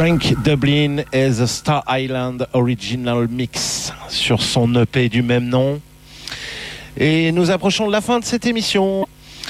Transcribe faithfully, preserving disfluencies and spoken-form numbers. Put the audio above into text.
Frank Dublin et The Star Island Original Mix sur son E P du même nom. Et nous approchons de la fin de cette émission.